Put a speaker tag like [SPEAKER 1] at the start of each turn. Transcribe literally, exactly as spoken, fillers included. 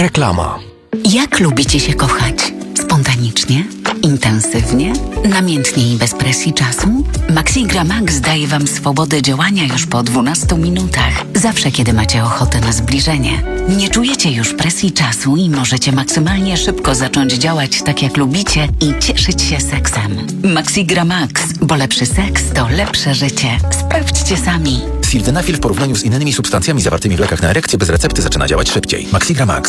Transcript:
[SPEAKER 1] Reklama.
[SPEAKER 2] Jak lubicie się kochać? Spontanicznie? Intensywnie? Namiętnie i bez presji czasu? Maxigra Max daje Wam swobodę działania już po dwunastu minutach. Zawsze, kiedy macie ochotę na zbliżenie. Nie czujecie już presji czasu i możecie maksymalnie szybko zacząć działać tak, jak lubicie i cieszyć się seksem. Maxigra Max, bo lepszy seks to lepsze życie. Sprawdźcie sami.
[SPEAKER 3] Sildenafil w porównaniu z innymi substancjami zawartymi w lekach na erekcję bez recepty zaczyna działać szybciej. Maxigra Max.